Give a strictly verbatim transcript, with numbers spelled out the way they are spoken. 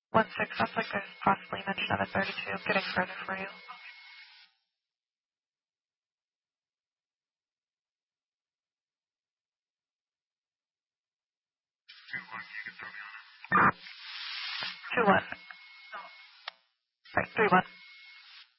One six, sounds like there's possibly mention of a thirty-two. Getting further for you. Two one. Right, three one.